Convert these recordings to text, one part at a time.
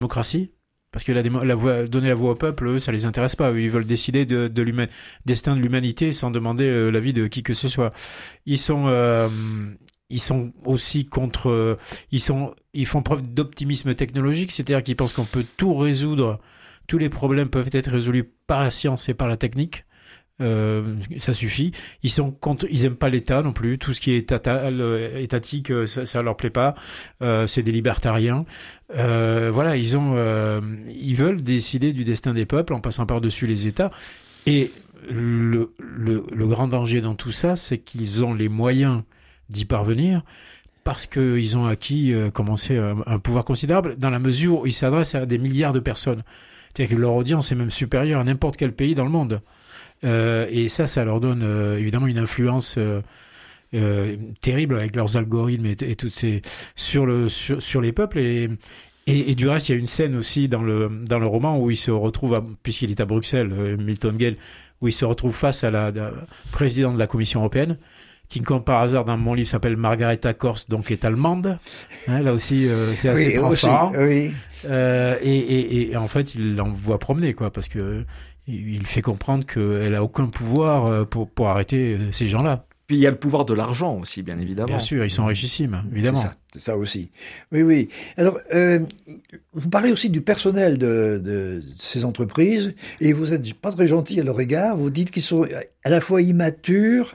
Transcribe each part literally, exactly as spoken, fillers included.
oui, transparent. Aussi, oui. Euh, et, et, et en fait, il l'envoie promener, quoi, parce que il fait comprendre qu'elle a aucun pouvoir pour, pour arrêter ces gens-là. Puis il y a le pouvoir de l'argent aussi, bien évidemment. Bien sûr, ils sont richissimes, évidemment. C'est ça, c'est ça aussi. Oui, oui. Alors, euh, vous parlez aussi du personnel de, de, de ces entreprises, et vous êtes pas très gentil à leur égard. Vous dites qu'ils sont à la fois immatures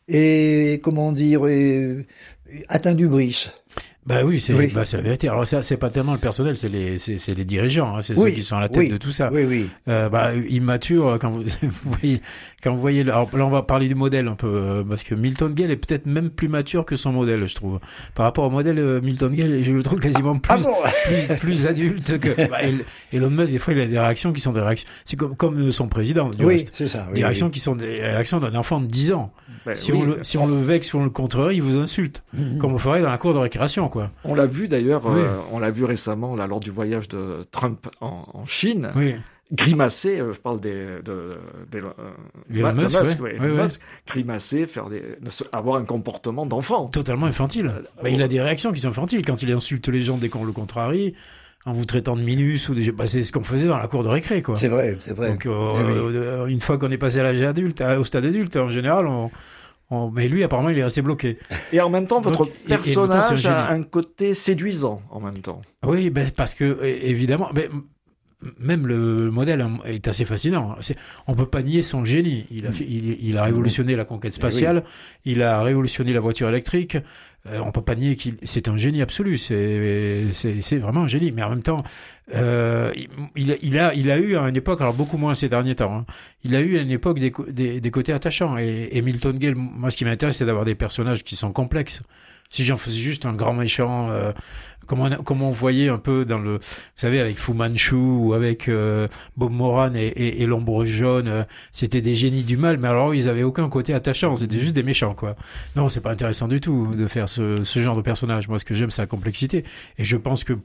et, comment dire, et, atteints d'ubris. Bah oui, c'est, oui. bah c'est la vérité. Alors ça, c'est pas tellement le personnel, c'est les, c'est, c'est les dirigeants, hein, c'est oui. ceux qui sont à la tête oui. de tout ça. Oui, oui. Euh, bah immature quand vous, vous voyez, quand vous voyez. Alors là, on va parler du modèle un peu, parce que Milton Gale est peut-être même plus mature que son modèle, je trouve. Par rapport au modèle, Milton Gale, je le trouve quasiment plus, ah bon plus, plus adulte que. Bah, Elon Musk, des fois, il a des réactions qui sont des réactions. C'est comme comme son président. Du oui, reste. c'est ça. Oui, des réactions oui. qui sont des réactions d'un enfant de dix ans. Ben, si oui, on le, si on le vexe, si on le contrerie, il vous insulte, mmh. comme on ferait dans la cour de récréation, quoi. On l'a vu d'ailleurs, oui. euh, on l'a vu récemment là lors du voyage de Trump en, en Chine. Oui. Grimacer, euh, je parle des, de, des, euh, Elon Musk, Musk, ouais. ouais, Oui, Elon oui. Musk, grimacer, faire des, avoir un comportement d'enfant. Totalement infantile. Euh, bah, il a des réactions qui sont infantiles quand il insulte les gens dès qu'on le contrarie, en vous traitant de minus ou des, bah, c'est ce qu'on faisait dans la cour de récré, quoi. C'est vrai, c'est vrai. Donc, euh, oui, oui. Euh, une fois qu'on est passé à l'âge adulte, au stade adulte, en général, on, on, mais lui, apparemment, il est resté bloqué. Et en même temps, votre Donc, personnage et, et temps, a un côté séduisant, en même temps. Oui, ben, parce que, évidemment, ben, même le modèle est assez fascinant. C'est, on peut pas nier son génie. Il a, fait, il, il a révolutionné la conquête spatiale. Oui. Il a révolutionné la voiture électrique. Euh, on peut pas nier qu'il, c'est un génie absolu. C'est, c'est, c'est vraiment un génie. Mais en même temps, euh, il, il a, il a eu à une époque, alors beaucoup moins ces derniers temps, hein, il a eu à une époque des, des, des côtés attachants. Et, et Milton Gale, moi, ce qui m'intéresse, c'est d'avoir des personnages qui sont complexes. Si j'en faisais juste un grand méchant, euh, comme, on, comme on voyait un peu dans le, vous savez, avec Fu Manchu ou avec euh, Bob Moran et, et, et l'ombre jaune, euh, c'était des génies du mal, mais alors ils avaient aucun côté attachant, c'était juste des méchants, quoi. Non, c'est pas intéressant du tout de faire ce, ce genre de personnage. Moi, ce que j'aime, c'est la complexité. Et je pense que,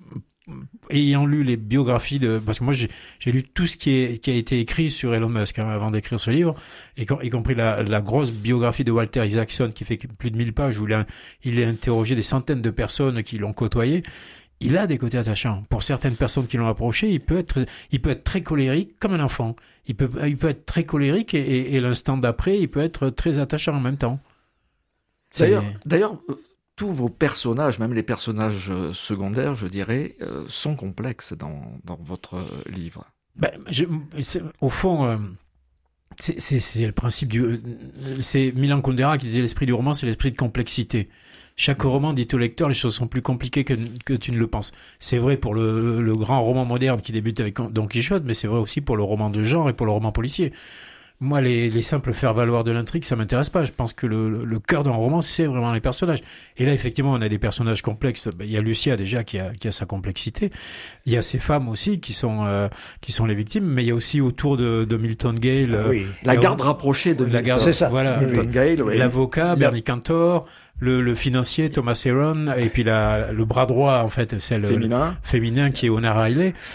ayant lu les biographies de, parce que moi j'ai, j'ai lu tout ce qui, est, qui a été écrit sur Elon Musk hein, avant d'écrire ce livre, et y compris la, la grosse biographie de Walter Isaacson qui fait plus de mille pages où il a, il a interrogé des centaines de personnes qui l'ont côtoyé. Il a des côtés attachants. Pour certaines personnes qui l'ont approché, il peut être, il peut être très colérique comme un enfant. Il peut, il peut être très colérique et, et, et l'instant d'après, il peut être très attachant en même temps. C'est... D'ailleurs, d'ailleurs. Tous vos personnages, même les personnages secondaires, je dirais, euh, sont complexes dans, dans votre livre. Ben, je, c'est, au fond, euh, c'est, c'est, c'est le principe du... Euh, c'est Milan Kundera qui disait l'esprit du roman, c'est l'esprit de complexité. Chaque roman dit au lecteur, les choses sont plus compliquées que, que tu ne le penses. C'est vrai pour le, le, le grand roman moderne qui débute avec Don Quichotte, mais c'est vrai aussi pour le roman de genre et pour le roman policier. Moi, les, les simples faire-valoir de l'intrigue, ça m'intéresse pas. Je pense que le, le, le cœur d'un roman, c'est vraiment les personnages. Et là, effectivement, on a des personnages complexes. Ben, il y a Lucia, déjà, qui a, qui a sa complexité. Il y a ces femmes aussi, qui sont, euh, qui sont les victimes. Mais il y a aussi autour de, de Milton Gale... Ah, oui. La garde rapprochée de la garde, c'est ça. Voilà. Milton Gale, oui. L'avocat, Bernie Cantor, le, le financier, Thomas Heron, et puis la, le bras droit, en fait, c'est le, féminin. le féminin qui est Ona Riley.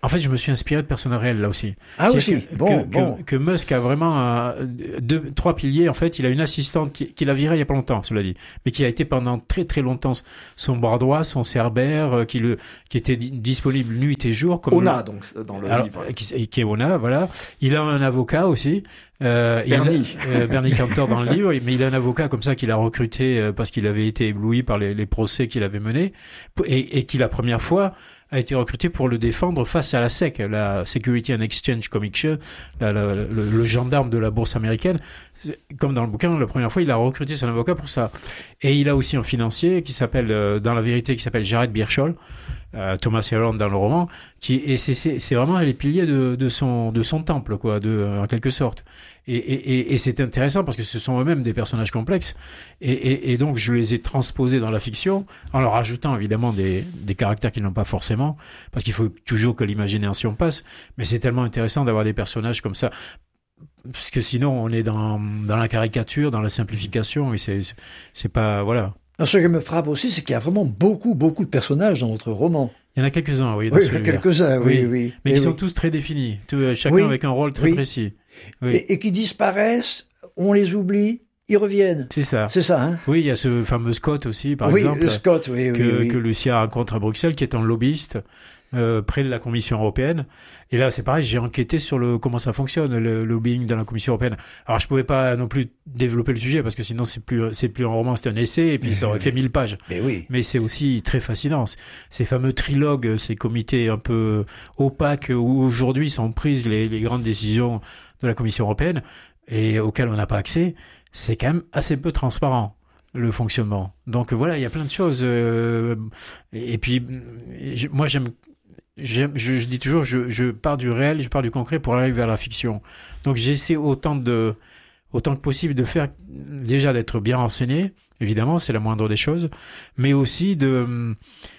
En fait, je me suis inspiré de personnes réelles là aussi. Ah C'est aussi, que, bon, que, bon. Que, que Musk a vraiment euh, deux, trois piliers. En fait, il a une assistante qui, qui l'a viré il y a pas longtemps, cela dit, mais qui a été pendant très très longtemps son bras droit, son cerbère, euh, qui le, qui était di- disponible nuit et jour. Comme Ona, le, donc, dans le alors, livre. Qui, qui est Ona, voilà. Il a un avocat aussi. Euh, Bernie. Il, euh, Bernie Cantor dans le livre, mais il a un avocat comme ça qu'il a recruté euh, parce qu'il avait été ébloui par les, les procès qu'il avait menés et, et qui la première fois a été recruté pour le défendre face à la S E C, la Security and Exchange Commission, la, la, le, le gendarme de la bourse américaine. Comme dans le bouquin, la première fois, il a recruté son avocat pour ça. Et il a aussi un financier qui s'appelle, euh, dans la vérité, qui s'appelle Jared Birchall, euh, Thomas Heron dans le roman, qui et c'est c'est, c'est vraiment les piliers de, de son de son temple, quoi, de en quelque sorte. Et, et, et, et c'est intéressant parce que ce sont eux-mêmes des personnages complexes. Et, et, et donc je les ai transposés dans la fiction en leur ajoutant évidemment des, des caractères qu'ils n'ont pas forcément, parce qu'il faut toujours que l'imagination passe. Mais c'est tellement intéressant d'avoir des personnages comme ça. Parce que sinon, on est dans, dans la caricature, dans la simplification, et c'est, c'est pas, voilà. Alors, ce qui me frappe aussi, c'est qu'il y a vraiment beaucoup, beaucoup de personnages dans votre roman. Il y en a quelques-uns, oui. Dans Oui, celui-là. quelques-uns, oui, oui. oui. Mais Et ils oui. sont tous très définis, tout, chacun Oui, avec un rôle très oui. précis. Oui. Et, et qui disparaissent, on les oublie, ils reviennent. C'est ça. C'est ça, hein? Oui, il y a ce fameux Scott aussi, par oui, exemple, le Scott, oui, que, oui, oui. que Lucia rencontre à Bruxelles, qui est un lobbyiste euh, près de la Commission européenne. Et là, c'est pareil, j'ai enquêté sur le comment ça fonctionne, le lobbying dans la Commission européenne. Alors, je pouvais pas non plus développer le sujet, parce que sinon, c'est plus c'est plus un roman, c'est un essai, et puis ça aurait fait mille pages. Mais oui. Mais c'est aussi très fascinant. Ces fameux trilogues, ces comités un peu opaques, où aujourd'hui sont prises les, les grandes décisions de la Commission européenne, et auxquelles on n'a pas accès, c'est quand même assez peu transparent, le fonctionnement. Donc voilà, il y a plein de choses. Euh, et, et puis, je, moi, j'aime, j'aime je, je dis toujours, je, je pars du réel, je pars du concret pour arriver vers la fiction. Donc j'essaie autant de, autant que possible de faire, déjà d'être bien renseigné, évidemment, c'est la moindre des choses, mais aussi de,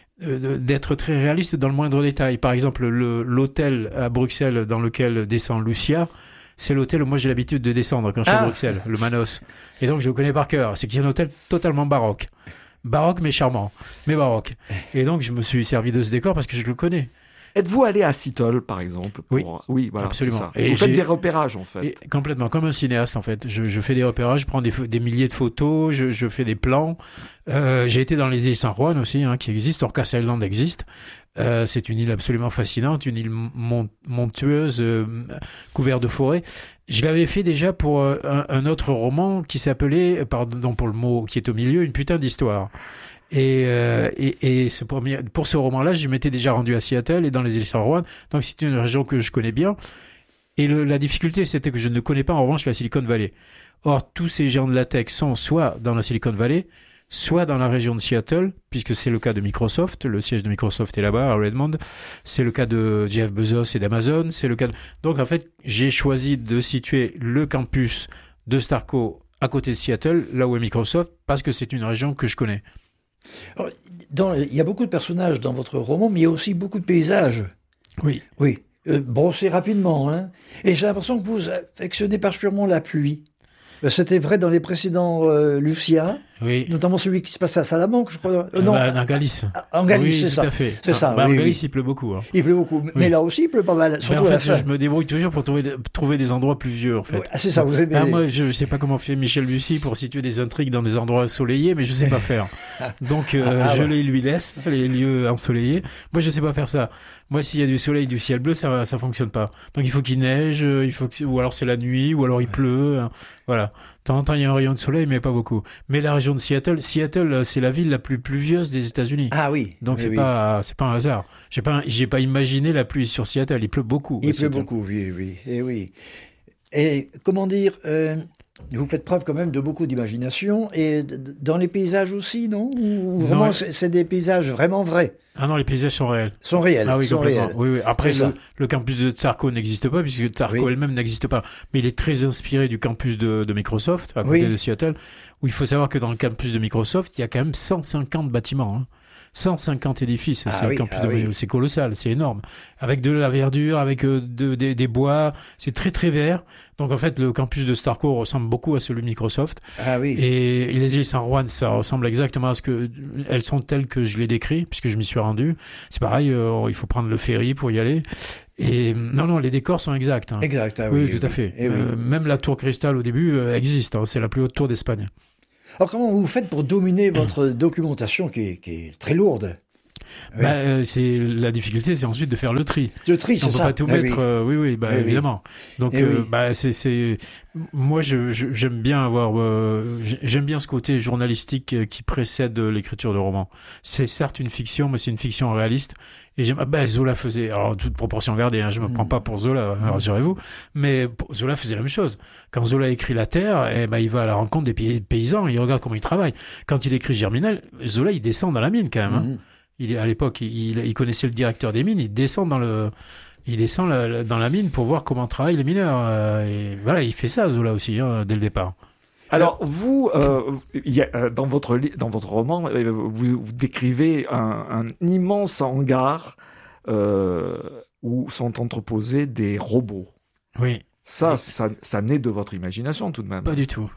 de d'être très réaliste dans le moindre détail. Par exemple, le, l'hôtel à Bruxelles dans lequel descend Lucia, c'est l'hôtel où moi j'ai l'habitude de descendre quand je suis Ah. à Bruxelles, le Manos. Et donc je le connais par cœur. C'est qu'il y a un hôtel totalement baroque. Baroque mais charmant, mais baroque. Et donc je me suis servi de ce décor parce que je le connais. Êtes-vous allé à Seattle, par exemple? Pour... Oui. Oui, voilà, Absolument. c'est ça. Et Vous faites j'ai- des repérages, en fait. Et complètement, comme un cinéaste en fait. Je, je fais des repérages, je prends des, pho- des milliers de photos, je, je fais des plans. Euh, j'ai été dans les îles San Juan aussi, hein, qui existent. Orcas Island existe. Euh, c'est une île absolument fascinante, une île mon- montueuse, euh, couverte de forêts. Je l'avais fait déjà pour euh, un, un autre roman qui s'appelait, pardon pour le mot qui est au milieu, Une putain d'histoire. Et, euh, et, et ce premier, pour ce roman-là, je m'étais déjà rendu à Seattle et dans les îles San Juan. Donc c'est une région que je connais bien. Et le, la difficulté, c'était que je ne connais pas en revanche la Silicon Valley. Or, tous ces géants de la tech sont soit dans la Silicon Valley, soit dans la région de Seattle, puisque c'est le cas de Microsoft, le siège de Microsoft est là-bas, à Redmond. C'est le cas de Jeff Bezos et d'Amazon. C'est le cas de... Donc, en fait, j'ai choisi de situer le campus de Starco à côté de Seattle, là où est Microsoft, parce que c'est une région que je connais. Alors, dans, il y a beaucoup de personnages dans votre roman, mais il y a aussi beaucoup de paysages. Oui. Oui, euh, brossés rapidement. Hein. Et j'ai l'impression que vous affectionnez particulièrement la pluie. Euh, C'était vrai dans les précédents euh, Lucia, Oui. notamment celui qui se passe à Salamanque, je crois. Euh, non, bah, en Galice. en Galice, oui, c'est tout ça. à fait. C'est ça, Bah, oui, en Galice, oui. il pleut beaucoup. Hein. Il pleut beaucoup, mais Oui. là aussi il pleut pas mal, Mais surtout en à la fait, fin. je me débrouille toujours pour trouver, trouver des endroits pluvieux, en fait. Ouais, ah, c'est ça, vous aimez. Ah, moi, je sais pas comment fait Michel Bussy pour situer des intrigues dans des endroits ensoleillés, mais je sais pas faire. Donc, euh, Ah, je ouais. les lui laisse, les lieux ensoleillés. Moi, je sais pas faire ça. Moi, s'il y a du soleil, du ciel bleu, ça, ça fonctionne pas. Donc, il faut qu'il neige, euh, il faut que, ou alors c'est la nuit, ou alors il pleut. Hein. Voilà. De temps en temps, il y a un rayon de soleil, mais pas beaucoup. Mais la région de Seattle, Seattle, c'est la ville la plus pluvieuse des États-Unis. Ah oui. Donc, oui, c'est oui. pas, c'est pas un hasard. J'ai pas, j'ai pas imaginé la pluie sur Seattle. Il pleut beaucoup. Il à pleut Seattle. beaucoup, oui, oui, et oui. Et comment dire, euh, vous faites preuve quand même de beaucoup d'imagination, et d- d- dans les paysages aussi, non? Ou vraiment, Non. c'est c'est des paysages vraiment vrais, Ah non, les paysages sont réels. sont réels, Ah oui, sont complètement. réels. Oui, oui. Après, C'est le, ça. le campus de Tsarko n'existe pas, puisque Tsarko Oui. elle-même n'existe pas. Mais il est très inspiré du campus de, de Microsoft, à côté Oui. de Seattle, où il faut savoir que dans le campus de Microsoft, il y a quand même cent cinquante bâtiments. Hein. cent cinquante édifices, Ah c'est oui, le campus ah de oui. Montréal, c'est colossal, c'est énorme. Avec de la verdure, avec euh, de, des, des bois, c'est très très vert. Donc en fait, le campus de Starco ressemble beaucoup à celui de Microsoft. Ah oui. Et, et les îles San Juan, ça ressemble exactement à ce que elles sont telles que je les décris, puisque je m'y suis rendu. C'est pareil, euh, il faut prendre le ferry pour y aller. Et non, non, les décors sont exacts. Hein. Exact, ah oui, oui, tout oui. à fait. Eh oui. Euh, même la tour Cristal au début euh, existe. Hein. C'est la plus haute tour d'Espagne. Alors comment vous faites pour dominer votre documentation qui est, qui est très lourde? Oui. Bah, euh, c'est la difficulté, c'est ensuite de faire le tri. Le tri, On c'est peut ça. pas tout Eh mettre. oui. euh, oui, oui, bah Eh oui. évidemment. Donc, Eh euh, oui. bah c'est, c'est. Moi, je, je- j'aime bien avoir. euh, j'ai- j'aime bien ce côté journalistique euh, qui précède euh, l'écriture de romans. C'est certes une fiction, mais c'est une fiction réaliste. Et j'aime. Ah, bah, Zola faisait. Alors, toute proportion gardée. Hein, je me Mm. prends pas pour Zola, hein, rassurez-vous. Mais pour- Zola faisait la même chose. Quand Zola écrit La Terre, eh ben, il va à la rencontre des pay- paysans. Il regarde comment ils travaillent. Quand il écrit Germinal, Zola, il descend dans la mine quand même. Hein. Mhm. Il est à l'époque, il, il connaissait le directeur des mines. Il descend dans le, il descend la- la- dans la mine pour voir comment travaillent les mineurs. euh, et voilà, il fait ça, Zola aussi, hein, dès le départ. Alors, vous, euh, il y a, euh, dans, votre, li- dans votre roman, euh, vous, vous décrivez un, un immense hangar euh, où sont entreposés des robots. Oui, Ça, ça, ça naît de votre imagination tout de même. pas du tout.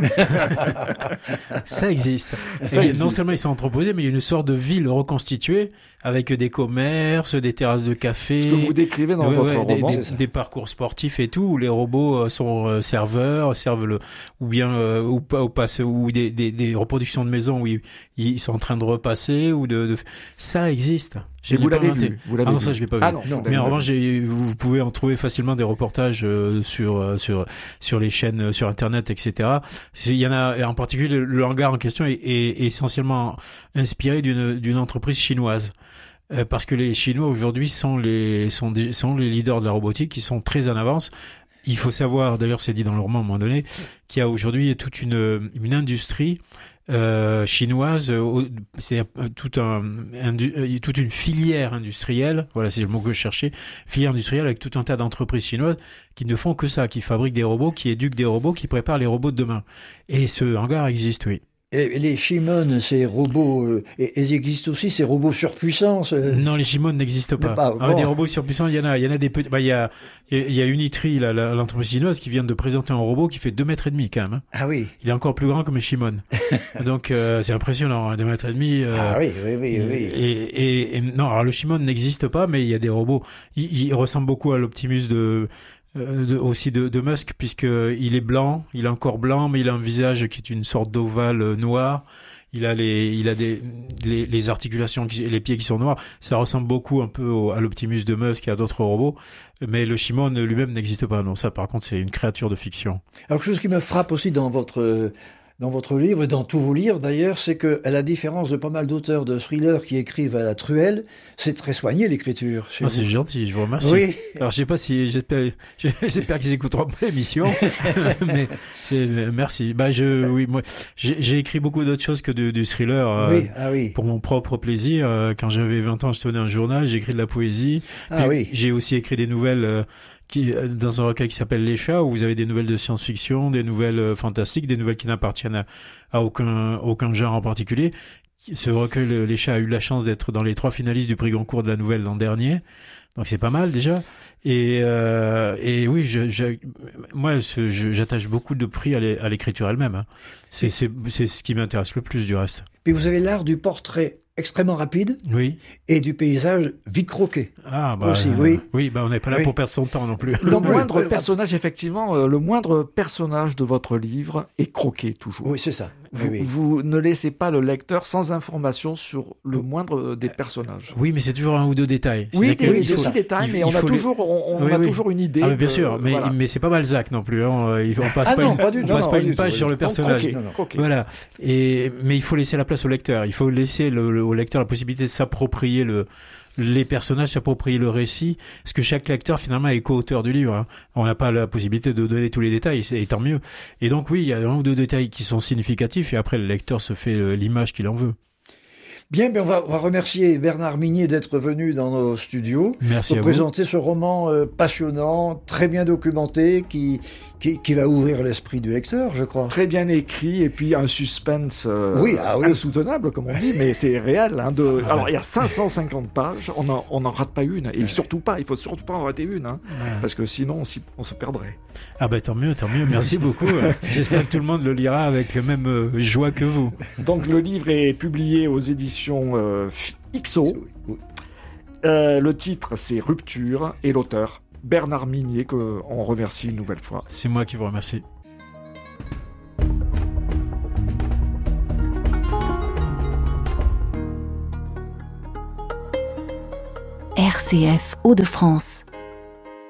Ça existe. Ça Et existe. Non seulement ils sont entreposés, mais il y a une sorte de ville reconstituée avec des commerces, des terrasses de café. Ce que vous décrivez dans Ouais, votre ouais, des, roman. des- des parcours sportifs et tout où les robots euh, sont euh, serveurs, servent le ou bien euh, ou pas ou passe ou des, des, des reproductions de maisons où ils, ils sont en train de repasser ou de, de... ça existe. Je Et l'ai vous pas l'avez inventé. vu, vous l'avez Ah non, vu. ça je l'ai pas vu. Ah non, Non, vous Mais l'avez en vu. revanche, j'ai- vous pouvez en trouver facilement des reportages euh, sur euh, sur sur les chaînes, euh, sur Internet, et cetera. Il y en a, et en particulier le, le hangar en question est, est essentiellement inspiré d'une d'une entreprise chinoise. Euh, parce que les Chinois aujourd'hui sont les sont des, sont les leaders de la robotique, qui sont très en avance. Il faut savoir, d'ailleurs, c'est dit dans le roman à un moment donné, qu'il y a aujourd'hui toute une une industrie euh, chinoise, euh, c'est euh, tout un, indu, euh, toute une filière industrielle, voilà, c'est le mot que je cherchais, filière industrielle avec tout un tas d'entreprises chinoises qui ne font que ça, qui fabriquent des robots, qui éduquent des robots, qui préparent les robots de demain. Et ce hangar existe, oui. Et les Shimon, ces robots, euh, et- ils existent aussi, ces robots surpuissants. ce- Non, les Shimon n'existent pas. pas, Ah, bon. des robots surpuissants, il y en a, il y en a des petits. Bah, il y a, il y a Unitri, là, la- l'entreprise chinoise, qui vient de présenter un robot qui fait deux mètres et demi quand même. Hein. Ah oui. Il est encore plus grand que mes Shimon. Donc euh, c'est impressionnant, hein, deux mètres et demi. Euh, Ah oui, oui, oui, oui. Et, et, et non, alors le Shimon n'existe pas, mais il y a des robots. Il, il ressemble beaucoup à l'Optimus de, euh, de aussi de, de Musk, puisque il est blanc, il est encore blanc, mais il a un visage qui est une sorte d'ovale euh, noir. Il a les, il a des, les, les articulations, qui, les pieds qui sont noirs. Ça ressemble beaucoup un peu au, à l'Optimus de Musk et à d'autres robots. Mais le Shimon lui-même n'existe pas. Non, ça, par contre, c'est une créature de fiction. Alors, quelque chose qui me frappe aussi dans votre, dans votre livre, et dans tous vos livres d'ailleurs, c'est que, à la différence de pas mal d'auteurs de thrillers qui écrivent à la truelle, c'est très soigné l'écriture. chez Ah, vous. c'est gentil, je vous remercie. Oui. Alors, je sais pas si, j'espère, j'espère qu'ils écouteront pas l'émission, mais c'est, merci. Bah, je, oui, moi, j'ai, j'ai écrit beaucoup d'autres choses que du, du thriller. euh, Oui, ah oui. Pour mon propre plaisir. Euh, quand j'avais vingt ans, je tenais un journal, j'ai écrit de la poésie. Ah Puis, oui. J'ai aussi écrit des nouvelles euh, qui, euh, dans un recueil qui s'appelle Les Chats, où vous avez des nouvelles de science-fiction, des nouvelles euh, fantastiques, des nouvelles qui n'appartiennent à, à aucun, aucun genre en particulier. Ce recueil, le- Les Chats, a eu la chance d'être dans les trois finalistes du prix Goncourt de la nouvelle l'an dernier. Donc c'est pas mal déjà. Et, euh, et oui, je, je, moi, ce- je- j'attache beaucoup de prix à l'é- à l'écriture elle-même. Hein. C'est, c'est, c'est ce qui m'intéresse le plus du reste. Puis vous avez l'art du portrait extrêmement rapide Oui. et du paysage vite croqué. Ah bah Aussi, euh, oui. oui, bah on n'est pas là Oui. pour perdre son temps non plus. Le Non, mais- moindre euh, personnage, effectivement, euh, le moindre personnage de votre livre est croqué toujours. Oui, c'est ça. Vous, Oui, oui. vous ne laissez pas le lecteur sans information sur le moindre des personnages. Oui, mais c'est toujours un ou deux détails. Oui, C'est-à-dire des qu'il petits faut- détails, il- mais il on a faut les- toujours, on, on Oui, a oui. toujours une idée. Ah mais bien de- sûr, mais voilà. mais c'est pas Balzac non plus. Hein. Il- On passe Ah pas non, une, pas du on tout, passe non, pas pas une du page tout, sur le oui. personnage. Croqué, Non, non. croqué. Voilà. Et mais il faut laisser la place au lecteur. Il faut laisser le, le- au lecteur la possibilité de s'approprier le les personnages, s'approprier le récit, parce que chaque lecteur finalement est co-auteur du livre. Hein. On n'a pas la possibilité de donner tous les détails, et tant mieux. Et donc oui, il y a un ou deux détails qui sont significatifs, et après le lecteur se fait euh, l'image qu'il en veut. Bien, ben on va, on va remercier Bernard Minier d'être venu dans nos studios. Merci pour à vous. présenter ce roman euh, passionnant, très bien documenté, qui, qui, qui va ouvrir l'esprit du lecteur, je crois. Très bien écrit, et puis un suspense euh, Oui, ah oui. insoutenable, comme on dit, mais c'est réel. Hein, de... Ah Alors, ben. il y a cinq cent cinquante pages, on n'en on en rate pas une, et surtout pas, il faut surtout pas en rater une, hein, Ouais. parce que sinon on, s'y- on se perdrait. Ah bah tant mieux, tant mieux, merci beaucoup. J'espère que tout le monde le lira avec la même euh, joie que vous. Donc le livre est publié aux éditions euh, X O. Oui. Euh, le titre c'est Rupture et l'auteur Bernard Minier qu'on remercie une nouvelle fois. C'est moi qui vous remercie. R C F Hauts-de-France.